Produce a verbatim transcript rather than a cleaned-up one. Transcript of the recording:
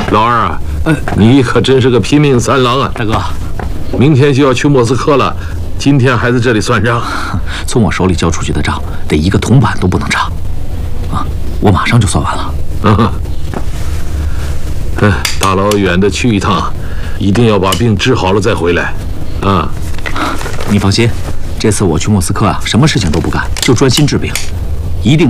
老二啊，呃，你可真是个拼命三郎啊！ 大哥， 明天就要去莫斯科了，今天还在这里算账。 从我手里交出去的账，得一个铜板都不能差。啊，我马上就算完了。 嗯，嗯，大老远的去一趟，一定要把病治好了再回来。啊， 你放心，这次我去莫斯科啊，什么事情都不干，就专心治病，一定。